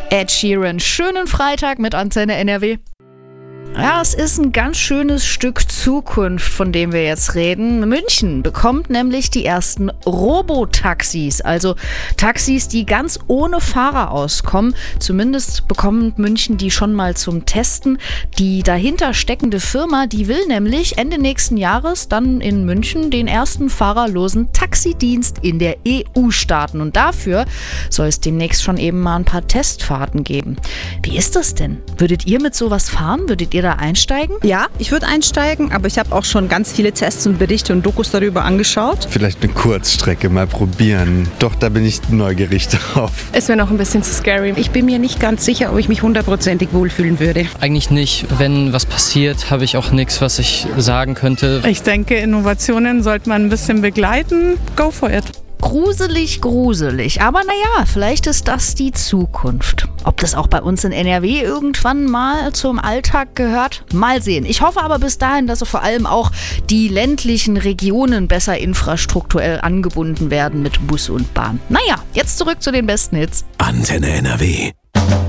Ed Sheeran. Schönen Freitag mit Antenne NRW. Ja, es ist ein ganz schönes Stück Zukunft, von dem wir jetzt reden. München bekommt nämlich die ersten Robotaxis, also Taxis, die ganz ohne Fahrer auskommen. Zumindest bekommt München die schon mal zum Testen. Die dahinter steckende Firma, die will nämlich Ende nächsten Jahres dann in München den ersten fahrerlosen Taxidienst in der EU starten. Und dafür soll es demnächst schon eben mal ein paar Testfahrten geben. Wie ist das denn? Würdet ihr mit sowas fahren? Würdet ihr da einsteigen? Ja, ich würde einsteigen, aber ich habe auch schon ganz viele Tests und Berichte und Dokus darüber angeschaut. Vielleicht eine Kurzstrecke mal probieren. Doch, da bin ich neugierig drauf. Es wäre noch ein bisschen zu scary. Ich bin mir nicht ganz sicher, ob ich mich 100%ig wohlfühlen würde. Eigentlich nicht. Wenn was passiert, habe ich auch nichts, was ich sagen könnte. Ich denke, Innovationen sollte man ein bisschen begleiten. Go for it. Gruselig, gruselig. Aber naja, vielleicht ist das die Zukunft. Ob das auch bei uns in NRW irgendwann mal zum Alltag gehört? Mal sehen. Ich hoffe aber bis dahin, dass vor allem auch die ländlichen Regionen besser infrastrukturell angebunden werden mit Bus und Bahn. Naja, jetzt zurück zu den besten Hits. Antenne NRW.